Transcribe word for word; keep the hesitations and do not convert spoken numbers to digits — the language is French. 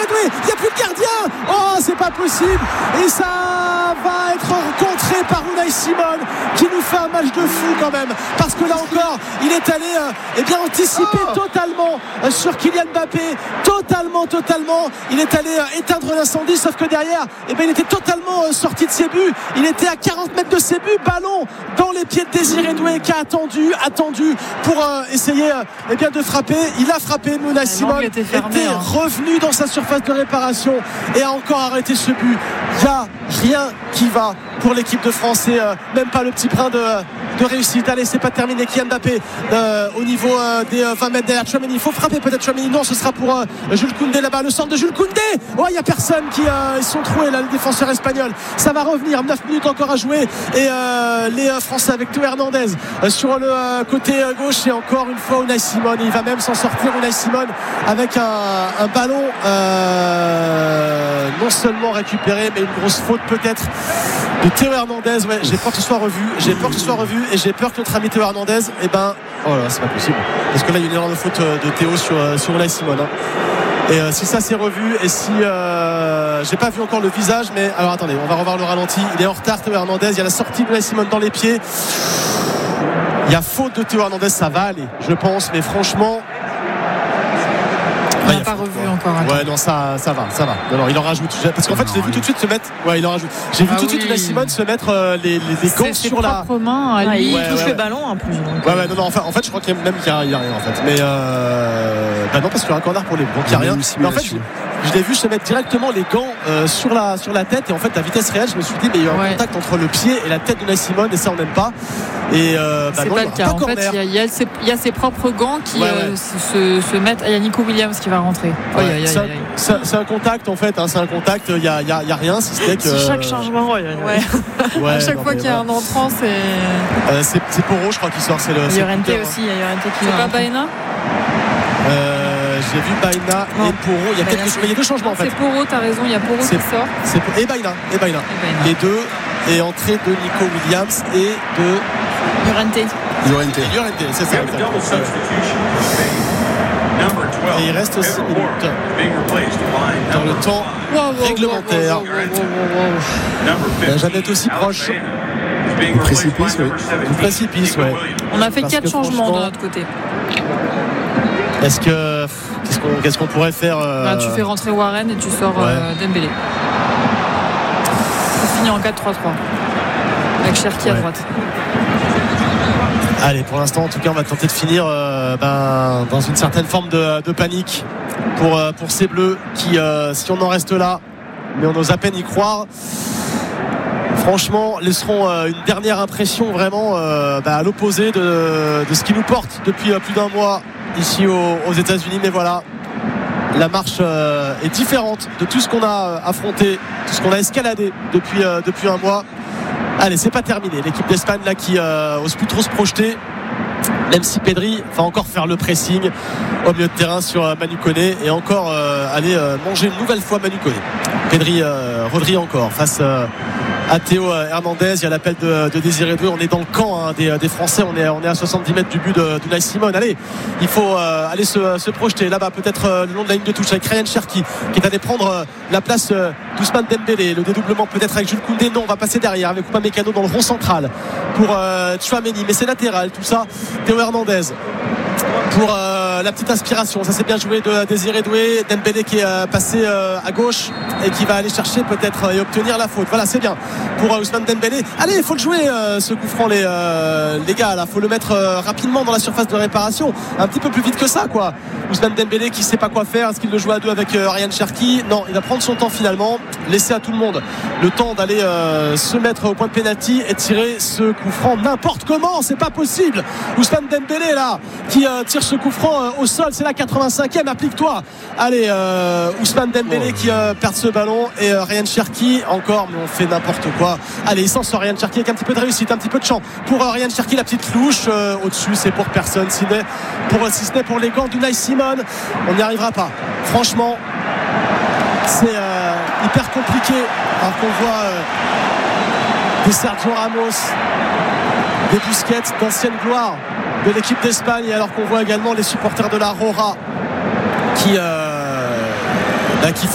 Doué, il n'y a plus de gardien. Oh, c'est pas possible. Et ça va être contré par Unai Simon qui nous fait un match de fou quand même, parce que là encore il est allé euh, eh bien anticiper oh. totalement euh, sur Kylian Mbappé, totalement totalement il est allé euh, éteindre l'incendie, sauf que derrière eh bien, il était totalement euh, sorti de ses buts, il était à quarante mètres de ses buts, ballon dans les pieds de Désiré Doué qui a attendu attendu pour euh, essayer euh, eh bien, de frapper. Il a frappé. Unai Simon était, fermé, était hein. revenu dans sa surface de réparation et a encore arrêté ce but. Il n'y a rien qui va pour l'équipe de France et euh, même pas le petit brin de, de réussite. Allez, c'est pas terminé. Kylian Mbappé euh, au niveau euh, des euh, vingt mètres derrière Tchouaméni. Il faut frapper peut-être Tchouaméni. Non, ce sera pour euh, Jules Koundé là-bas. Le centre de Jules Koundé. Oh, il n'y a personne qui euh, ils sont troués là, le défenseur espagnol. Ça va revenir. neuf minutes encore à jouer et euh, les euh, Français avec Théo Hernandez euh, sur le euh, côté euh, gauche et encore une fois Unai Simon. Il va même s'en sortir Unai Simon avec un, un ballon euh, non seulement récupéré mais une grosse faute peut-être de Théo Hernandez. Ouais, j'ai peur que ce soit revu. J'ai peur que ce soit revu et j'ai peur que notre ami Théo Hernandez, eh ben, oh là, c'est pas possible. Parce que là, il y a une erreur de faute de Théo sur, sur Unai Simon. Hein. Et euh, si ça s'est revu et si euh, j'ai pas vu encore le visage, mais alors attendez, on va revoir le ralenti. Il est en retard, Théo Hernandez. Il y a la sortie de Unai Simon dans les pieds. Il y a faute de Théo Hernandez, ça va aller, je pense, mais franchement. On n'a pas revu encore. Attends. Ouais, non, ça, ça va, ça va. Non, non, il en rajoute. Parce qu'en fait, je l'ai vu tout de suite se mettre. Ouais, il en rajoute. J'ai vu ah tout de oui. suite Unai Simon se mettre euh, les, les, les gants c'est sur la. Main à lui. Ouais, il ouais, touche ouais, le ouais. ballon en plus. Donc... Ouais, ouais, non, non. Enfin, en fait, je crois qu'il y a même qu'il n'y a, a rien en fait. Mais euh, bah non, parce qu'il y a un corner pour les. Donc il n'y a rien. Mais en fait, je, je l'ai vu se mettre directement les gants euh, sur la sur la tête et en fait, à vitesse réelle, je me suis dit, mais il y a un ouais. contact entre le pied et la tête d'Unai Simon et ça, on n'aime pas. Et euh, bah c'est non, pas le cas. Pas en fait, il y, y, y a ses propres gants qui ouais, euh, ouais. Se, se mettent. Il y a Nico Williams qui va rentrer. Ouais, aïe, aïe, aïe, c'est, un, c'est un contact en fait. Hein, c'est un contact. Il y a, y a, y a rien. Si c'est que. Chaque changement. Ouais. ouais. ouais à chaque non, fois qu'il y a un entrant, c'est. Euh, c'est, c'est Poro, je crois qu'il sort. C'est le. Il y a Llorente aussi. Il y a Llorente qui. C'est pas Baena. Euh, j'ai vu Baena et Poro. Il y a Baena, quelques, il y a deux changements en fait. C'est Poro, t'as raison. Il y a Poro c'est, qui sort. C'est, et Baena, et Baena. Les deux. Et entrée de Nico Williams et de Llorente. Llorente. Llorente, c'est ça. Et il reste six minutes dans le temps wow, wow, réglementaire. Wow, wow, wow, wow. La Jeannette aussi proche. Du précipice, oui. Du précipice, ouais. On a fait quatre changements de notre côté. Est-ce que qu'est-ce qu'on, qu'est-ce qu'on pourrait faire euh... bah, tu fais rentrer Warren et tu sors ouais. euh, Dembélé. On finit en quatre trois trois avec Cherki ouais. à droite. Allez, pour l'instant, en tout cas, on va tenter de finir euh, ben, dans une certaine forme de, de panique pour, euh, pour ces Bleus qui, euh, si on en reste là, mais on ose à peine y croire, franchement, laisseront euh, une dernière impression vraiment euh, ben, à l'opposé de, de ce qui nous porte depuis euh, plus d'un mois ici aux, aux États-Unis. Mais voilà, la marche euh, est différente de tout ce qu'on a affronté, tout ce qu'on a escaladé depuis, euh, depuis un mois. Allez, c'est pas terminé. L'équipe d'Espagne là qui euh, ose plus trop se projeter, même si Pedri va encore faire le pressing au milieu de terrain sur euh, Manu Koné et encore euh, aller euh, manger une nouvelle fois Manu Koné. Pedri, euh, Rodri encore face euh, à Théo Hernandez. Il y a l'appel de, de Désiré Doué. On est dans le camp hein, des, des Français. On est, on est à soixante-dix mètres du but de, de Unai Simon. Allez, il faut euh, aller se, se projeter là-bas, peut-être euh, le long de la ligne de touche avec Ryan Cherki qui est allé prendre euh, la place euh, d'Ousmane Dembélé. Le dédoublement peut-être avec Jules Koundé. Non, on va passer derrière avec Upamecano dans le rond central pour euh, Tchouaméni. Mais c'est latéral tout ça. Théo Hernandez pour euh, la petite inspiration, ça s'est bien joué de Désiré Doué. Dembélé qui est euh, passé euh, à gauche et qui va aller chercher peut-être euh, et obtenir la faute. Voilà, c'est bien pour euh, Ousmane Dembélé. Allez, il faut le jouer euh, ce coup franc les, euh, les gars là, faut le mettre euh, rapidement dans la surface de réparation, un petit peu plus vite que ça quoi. Ousmane Dembélé qui sait pas quoi faire, est-ce qu'il le joue à deux avec euh, Ryan Cherki? Non, il va prendre son temps finalement, laisser à tout le monde le temps d'aller euh, se mettre au point de pénalty et tirer ce coup franc n'importe comment, c'est pas possible. Ousmane Dembélé là qui euh, tire ce coup franc euh, au sol, c'est la quatre-vingt-cinquième, applique-toi. Allez, euh, Ousmane Dembélé qui euh, perd ce ballon et euh, Ryan Cherki encore, mais on fait n'importe quoi. Allez, il s'en sort Ryan Cherki avec un petit peu de réussite, un petit peu de champ pour euh, Ryan Cherki, la petite louche euh, au-dessus, c'est pour personne, si, pour, si ce n'est pour les gants d'Unai Simon. On n'y arrivera pas, franchement c'est euh, hyper compliqué alors qu'on voit euh, des Sergio Ramos, des Busquets d'ancienne gloire de l'équipe d'Espagne, alors qu'on voit également les supporters de la Rora qui, euh, bah, qui